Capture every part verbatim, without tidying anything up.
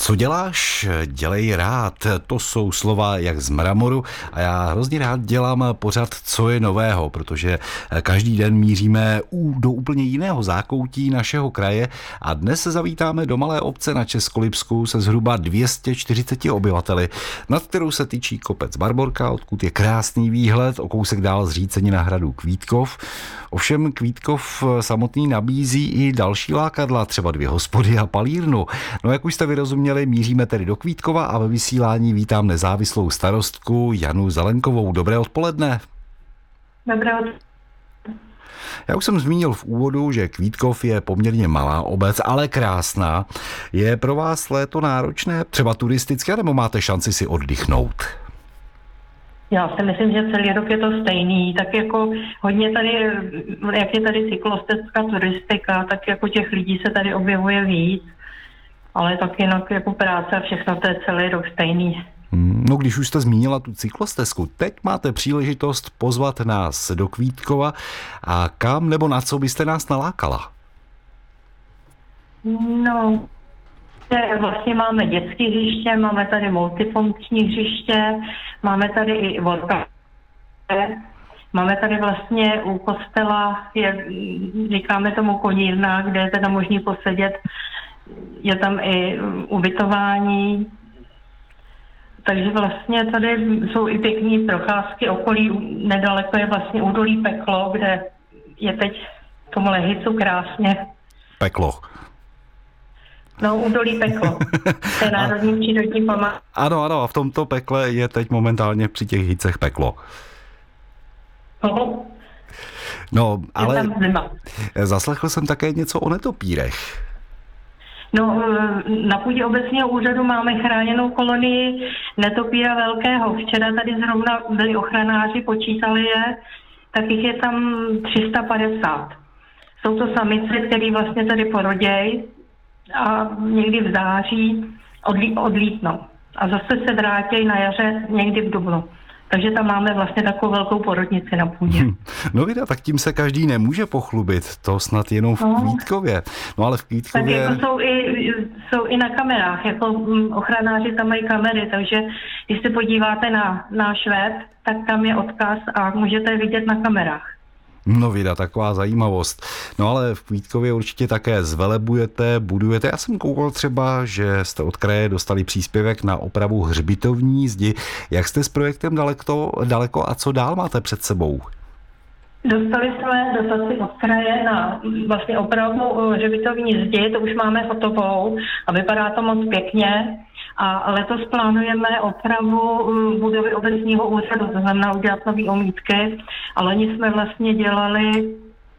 Co děláš, dělej rád. To jsou slova jak z mramoru a já hrozně rád dělám pořad Co je nového, protože každý den míříme do úplně jiného zákoutí našeho kraje a dnes se zavítáme do malé obce na Českolipsku se zhruba dvě stě čtyřicet obyvateli, nad kterou se tyčí kopec Barborka, odkud je krásný výhled, o kousek dál zřícenina hradu Kvítkov. Ovšem Kvítkov samotný nabízí i další lákadla, třeba dvě hospody a palírnu. No jak už jste vyrozuměli, míříme tedy do Kvítkova a ve vysílání vítám nezávislou starostku Janu Zelenkovou. Dobré odpoledne. Dobré odpoledne. Já už jsem zmínil v úvodu, že Kvítkov je poměrně malá obec, ale krásná. Je pro vás léto náročné, třeba turistické, nebo máte šanci si oddychnout? Já si myslím, že celý rok je to stejný, tak jako hodně tady, jak je tady cyklostezka, turistika, tak jako těch lidí se tady objevuje víc, ale tak jinak jako práce a všechno, to je celý rok stejný. No, když už jste zmínila tu cyklostezku, teď máte příležitost pozvat nás do Kvítkova a kam nebo na co byste nás nalákala? No, vlastně máme dětské hřiště, máme tady multifunkční hřiště, máme tady i vodka. Máme tady vlastně u kostela, je, říkáme tomu konírna, kde je teda možný posedět, je tam i ubytování. Takže vlastně tady jsou i pěkný procházky okolí, nedaleko je vlastně údolí Peklo, kde je teď v tom Lehicu krásně. Peklo. No, údolí Peklo. To je národní přírodní památka. Ano, ano, a v tomto pekle je teď momentálně při těch Hicech peklo. No, no ale zima. Zaslechl jsem také něco o netopírech. No, na půdě obecního úřadu máme chráněnou kolonii netopíra velkého. Včera tady zrovna byli ochranáři, počítali je, tak jich je tam tři sta padesát. Jsou to samice, které vlastně tady porodějí a někdy v září odlí, odlítnou. A zase se vrátí na jaře někdy v dubnu. Takže tam máme vlastně takovou velkou porodnici na půdě. Hm. No vida, tak tím se každý nemůže pochlubit, to snad jenom v no. Kvítkově. No ale v Kvítkově... Tak jako jsou i, jsou i na kamerách, jako ochranáři tam mají kamery, takže když se podíváte na náš web, tak tam je odkaz a můžete je vidět na kamerách. No vida, taková zajímavost. No ale v Kvítkově určitě také zvelebujete, budujete. Já jsem koukal třeba, že jste od kraje dostali příspěvek na opravu hřbitovní zdi. Jak jste s projektem daleko, daleko a co dál máte před sebou? Dostali jsme dotaci od kraje na vlastně opravu hřbitovní zdi, to už máme hotovou a vypadá to moc pěkně. A letos plánujeme opravu budovy obecního úřadu, to znamená udělat nový omítky. A loni jsme vlastně dělali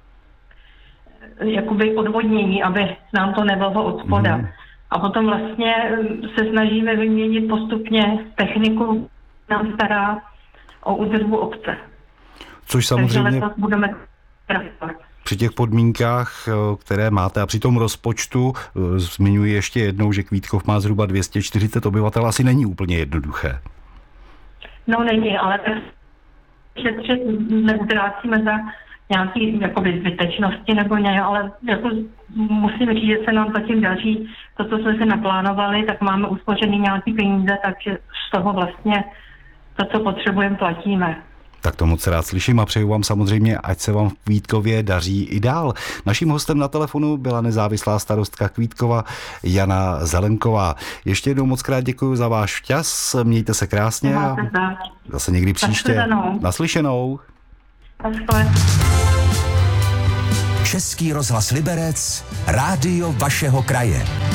jakoby odvodnění, aby nám to nevlhlo od spoda. Mm. A potom vlastně se snažíme vyměnit postupně techniku, nám stará o údržbu obce. Což samozřejmě... Takže letos budeme pracovat. Při těch podmínkách, které máte a při tom rozpočtu, zmiňuji ještě jednou, že Kvítkov má zhruba dvě stě čtyřicet obyvatel, asi není úplně jednoduché. No není, ale šetřit neutrácíme za nějaký jakoby zbytečnosti nebo nějak, ale jako musím říct, že se nám zatím daří to, co jsme si naplánovali, tak máme uspořený nějaký peníze, takže z toho vlastně to, co potřebujeme, platíme. Tak to moc rád slyším a přeju vám samozřejmě, ať se vám v Kvítkově daří i dál. Naším hostem na telefonu byla nezávislá starostka Kvítkova Jana Zelenková. Ještě jednou moc krát děkuji za váš čas, mějte se krásně a zase někdy příště. Naslyšenou. Český rozhlas Liberec, rádio vašeho kraje.